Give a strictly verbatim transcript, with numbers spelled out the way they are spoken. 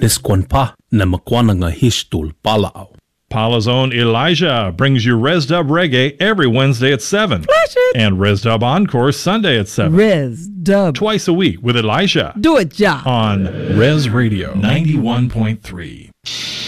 Niskwan pa na makwana nga histul palao. Paula's own Elijah brings you Rezdub Reggae every Wednesday at seven. Flash it. And Rezdub Encore Sunday at seven. Rez Dub. Twice a week with Elijah. Do it, Ja. On Res Radio ninety-one point three.